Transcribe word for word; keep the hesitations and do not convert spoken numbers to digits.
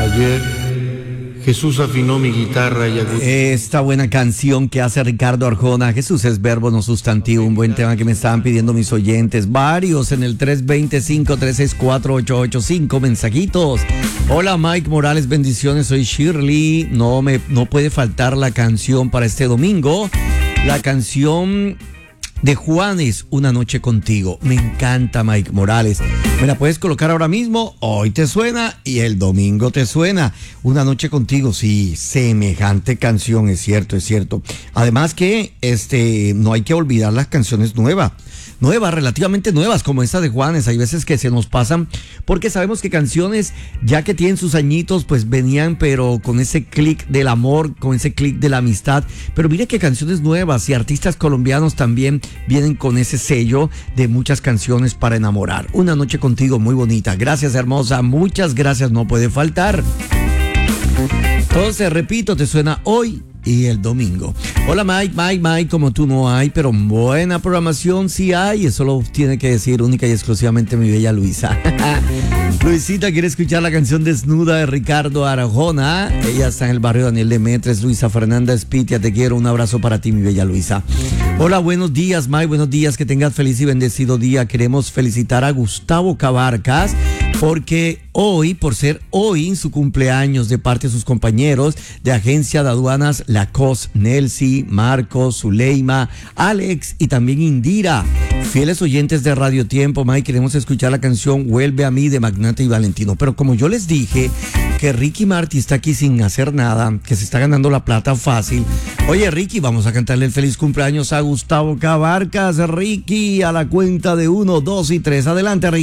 Ayer Jesús afinó mi guitarra y agudizó. Esta buena canción que hace Ricardo Arjona, Jesús es verbo no sustantivo, un buen tema que me estaban pidiendo mis oyentes, varios en el tres dos cero, cinco tres seis cuatro, ocho ocho cinco, mensajitos. Hola Mike Morales, bendiciones, soy Shirley, no me no puede faltar la canción para este domingo, la canción de Juanes, Una noche contigo. Me encanta Mike Morales. Me la puedes colocar ahora mismo, hoy te suena y el domingo te suena. Una noche contigo, sí, semejante canción, es cierto, es cierto. Además que este no hay que olvidar las canciones nuevas. Nuevas, relativamente nuevas, como esta de Juanes. Hay veces que se nos pasan, porque sabemos que canciones, ya que tienen sus añitos, pues venían, pero con ese clic del amor, con ese clic de la amistad. Pero mire que canciones nuevas y artistas colombianos también vienen con ese sello de muchas canciones para enamorar. Una noche contigo, muy bonita. Gracias, hermosa. Muchas gracias, no puede faltar. Entonces, repito, te suena hoy y el domingo. Hola Mike, Mike, Mike, como tú no hay, pero buena programación sí hay, eso lo tiene que decir única y exclusivamente mi bella Luisa. Luisita quiere escuchar la canción Desnuda de Ricardo Arjona. Ella está en el barrio Daniel Demetres. Luisa Fernanda Espitia, te quiero, un abrazo para ti, mi bella Luisa. Hola, buenos días Mike, buenos días, que tengas feliz y bendecido día. Queremos felicitar a Gustavo Cabarcas, porque hoy, por ser hoy su cumpleaños, de parte de sus compañeros de Agencia de Aduanas Lacoste, Nelcy, Marcos, Zuleima, Alex y también Indira, fieles oyentes de Radio Tiempo, Mike, queremos escuchar la canción Vuelve a mí de Magnate y Valentino. Pero como yo les dije que Ricky Marty está aquí sin hacer nada, que se está ganando la plata fácil, oye Ricky, vamos a cantarle el feliz cumpleaños a Gustavo Cabarcas. Ricky, a la cuenta de uno, dos y tres, adelante Ricky.